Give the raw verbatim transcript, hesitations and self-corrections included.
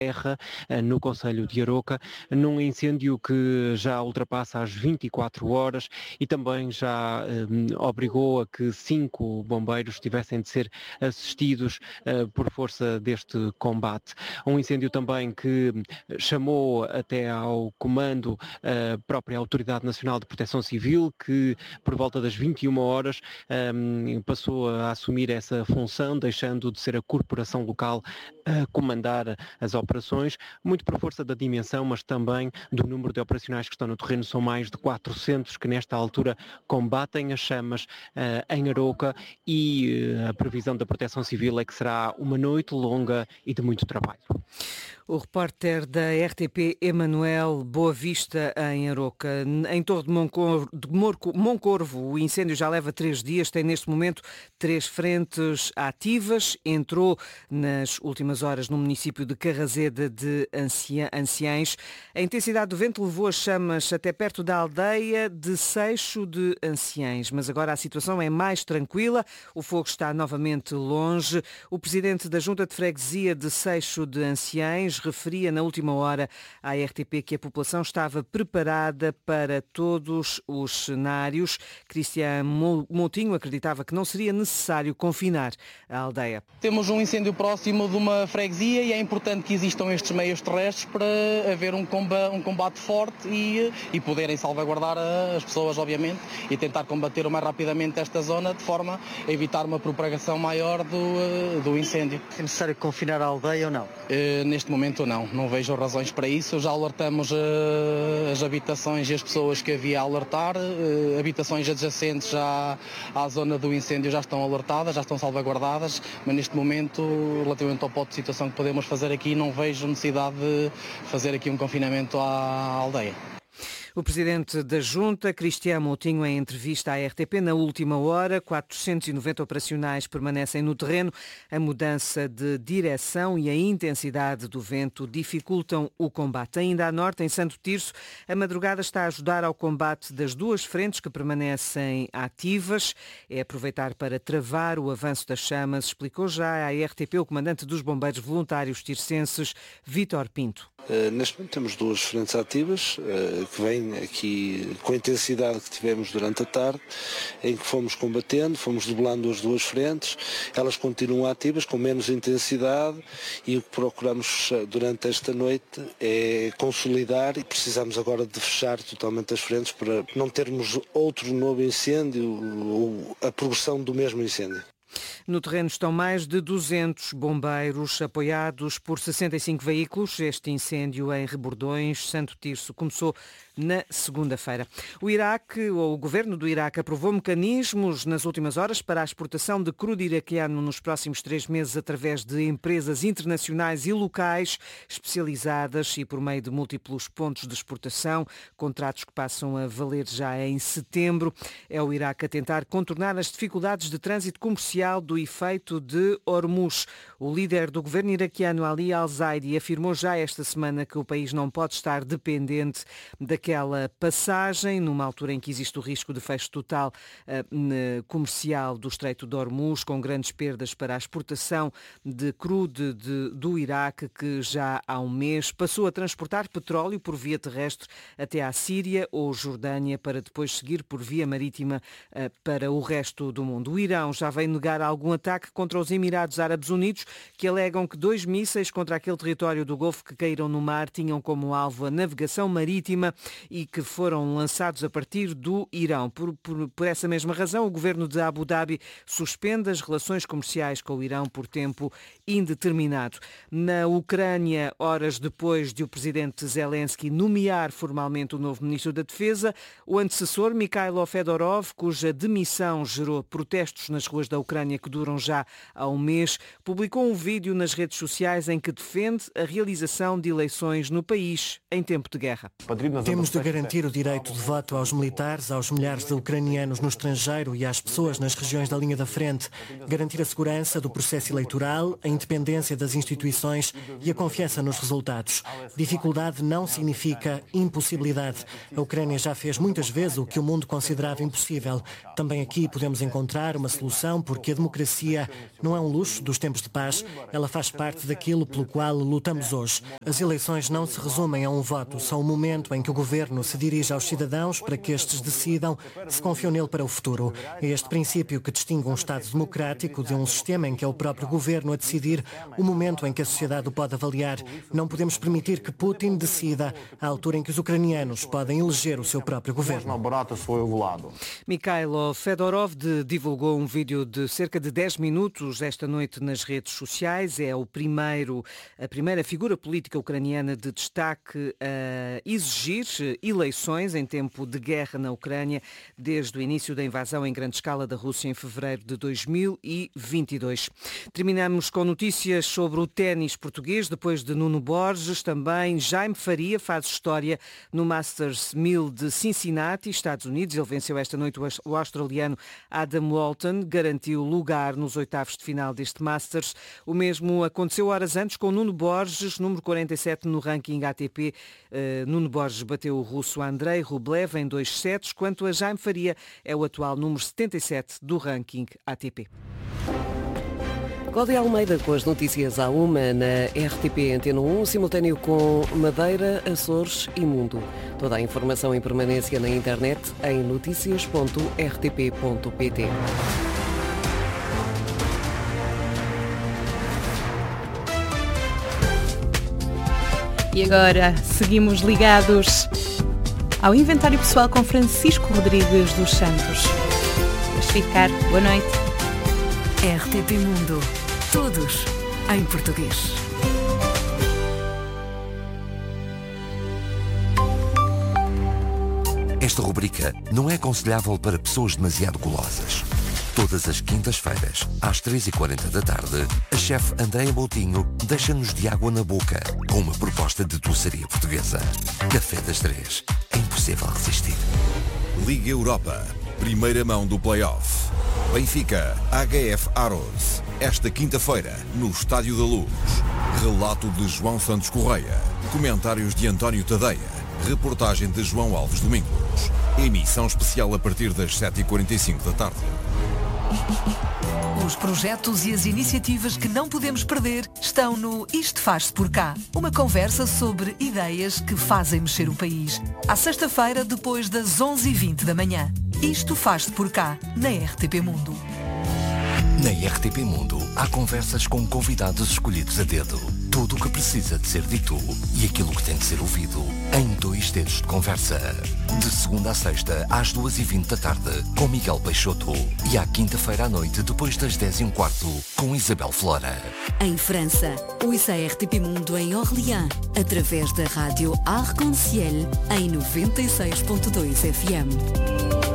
terra no concelho de Aroca, num incêndio que já ultrapassa as vinte e quatro horas e também já eh, obrigou a que cinco bombeiros tivessem de ser assistidos eh, por força deste combate. Um incêndio também que chamou até ao comando a própria Autoridade Nacional de Proteção Civil, que por volta das vinte e uma horas eh, passou a assumir essa função, deixando de ser a corporação local a comandar as operações, muito por força da dimensão, mas também do número de operacionais que estão no terreno. São mais de quatrocentos que nesta altura combatem as chamas uh, em Aroca e uh, a previsão da Proteção Civil é que será uma noite longa e de muito trabalho. O repórter da R T P, Emanuel Boa Vista, em Aroca. Em Torre de Moncorvo, de Moncorvo, o incêndio já leva três dias, tem neste momento três frentes ativas. Entrou nas últimas horas no município de Carrazeda de Anciães. A intensidade do vento levou as chamas até perto da aldeia de Seixo de Anciães, mas agora a situação é mais tranquila, o fogo está novamente longe. O presidente da Junta de Freguesia de Seixo de Anciães referia na última hora à R T P que a população estava preparada para todos os cenários. Cristiano Moutinho acreditava que não seria necessário confinar a aldeia. Temos um incêndio próximo de uma freguesia e é importante que existam estes meios terrestres para haver um combate, um combate forte e, e poderem salvaguardar as pessoas, obviamente, e tentar combater o mais rapidamente esta zona de forma a evitar uma propagação maior do, do incêndio. É necessário confinar a aldeia ou não? Uh, neste momento não, não vejo razões para isso. Já alertamos uh, as habitações e as pessoas que havia a alertar. Uh, habitações adjacentes já à zona do incêndio já estão alertadas, já estão salvaguardadas, mas neste momento, relativamente ao ponto de situação que podemos fazer aqui, não vejo necessidade de fazer aqui um confinamento à aldeia. O presidente da Junta, Cristiano Moutinho, em entrevista à R T P na última hora, quatrocentos e noventa operacionais permanecem no terreno. A mudança de direção e a intensidade do vento dificultam o combate. Ainda a norte, em Santo Tirso, a madrugada está a ajudar ao combate das duas frentes que permanecem ativas. É aproveitar para travar o avanço das chamas, explicou já à R T P o comandante dos bombeiros voluntários tircenses, Vítor Pinto. Uh, neste momento temos duas frentes ativas uh, que vêm aqui com a intensidade que tivemos durante a tarde, em que fomos combatendo, fomos dublando as duas frentes, elas continuam ativas com menos intensidade e o que procuramos durante esta noite é consolidar e precisamos agora de fechar totalmente as frentes para não termos outro novo incêndio ou a progressão do mesmo incêndio. No terreno estão mais de duzentos bombeiros apoiados por sessenta e cinco veículos. Este incêndio em Rebordões, Santo Tirso, começou na segunda-feira. O Iraque, ou o governo do Iraque, aprovou mecanismos nas últimas horas para a exportação de crudo iraquiano nos próximos três meses através de empresas internacionais e locais especializadas e por meio de múltiplos pontos de exportação, contratos que passam a valer já em setembro. É o Iraque a tentar contornar as dificuldades de trânsito comercial do efeito de Hormuz. O líder do governo iraquiano, Ali Al-Zaidi, afirmou já esta semana que o país não pode estar dependente daquela passagem, numa altura em que existe o risco de fecho total uh, comercial do Estreito de Hormuz, com grandes perdas para a exportação de crudo de, do Iraque, que já há um mês passou a transportar petróleo por via terrestre até à Síria ou Jordânia, para depois seguir por via marítima uh, para o resto do mundo. O Irão já vem negar algum ataque contra os Emirados Árabes Unidos, que alegam que dois mísseis contra aquele território do Golfo que caíram no mar tinham como alvo a navegação marítima e que foram lançados a partir do Irão. Por, por, por essa mesma razão, o governo de Abu Dhabi suspende as relações comerciais com o Irão por tempo indeterminado. Na Ucrânia, horas depois de o presidente Zelensky nomear formalmente o novo ministro da Defesa, o antecessor, Mikhailo Fedorov, cuja demissão gerou protestos nas ruas da Ucrânia que duram já há um mês, publicou um vídeo nas redes sociais em que defende a realização de eleições no país em tempo de guerra. Temos Temos de garantir o direito de voto aos militares, aos milhares de ucranianos no estrangeiro e às pessoas nas regiões da linha da frente. Garantir a segurança do processo eleitoral, a independência das instituições e a confiança nos resultados. Dificuldade não significa impossibilidade. A Ucrânia já fez muitas vezes o que o mundo considerava impossível. Também aqui podemos encontrar uma solução, porque a democracia não é um luxo dos tempos de paz. Ela faz parte daquilo pelo qual lutamos hoje. As eleições não se resumem a um voto, são o momento em que o governo se dirige aos cidadãos para que estes decidam se confiam nele para o futuro. É este princípio que distingue um Estado democrático de um sistema em que é o próprio governo a decidir o momento em que a sociedade o pode avaliar. Não podemos permitir que Putin decida à altura em que os ucranianos podem eleger o seu próprio governo. Mikhailo Fedorov divulgou um vídeo de cerca de dez minutos esta noite nas redes sociais. É o primeiro, a primeira figura política ucraniana de destaque a exigir eleições em tempo de guerra na Ucrânia desde o início da invasão em grande escala da Rússia em fevereiro de dois mil e vinte e dois. Terminamos com notícias sobre o ténis português. Depois de Nuno Borges, também Jaime Faria faz história no Masters mil de Cincinnati, Estados Unidos. Ele venceu esta noite o australiano Adam Walton, garantiu lugar nos oitavos de final deste Masters. O mesmo aconteceu horas antes com Nuno Borges, número quarenta e sete no ranking A T P. Uh, Nuno Borges bateu o russo Andrei Rublev em dois sets, quanto a Jaime Faria é o atual número setenta e sete do ranking A T P. Cláudia Almeida com as notícias à uma na R T P Antena um, simultâneo com Madeira, Açores e Mundo. Toda a informação em permanência na internet em notícias ponto r t p ponto p t. E agora seguimos ligados ao inventário pessoal com Francisco Rodrigues dos Santos. Vamos ficar. Boa noite. R T P Mundo. Todos em português. Esta rubrica não é aconselhável para pessoas demasiado golosas. Todas as quintas-feiras, às três e quarenta da tarde, a chefe Andréa Moutinho deixa-nos de água na boca com uma proposta de doçaria portuguesa. Café das Três. É impossível resistir. Liga Europa. Primeira mão do play-off. Benfica, H F Aros. Esta quinta-feira, no Estádio da Luz. Relato de João Santos Correia. Comentários de António Tadeia. Reportagem de João Alves Domingos. Emissão especial a partir das sete e quarenta e cinco da tarde. Os projetos e as iniciativas que não podemos perder estão no Isto Faz-se por Cá. Uma conversa sobre ideias que fazem mexer o país. À sexta-feira, depois das onze e vinte da manhã. Isto Faz-se por Cá, na R T P Mundo. Na R T P Mundo, há conversas com convidados escolhidos a dedo. Tudo o que precisa de ser dito e aquilo que tem de ser ouvido em dois dedos de conversa. De segunda a sexta, às duas e vinte da tarde, com Miguel Peixoto. E à quinta-feira à noite, depois das dez e um quarto, com Isabel Flora. Em França, ouça a R T P Mundo em Orléans, através da rádio Arc-en-Ciel, em noventa e seis ponto dois F M.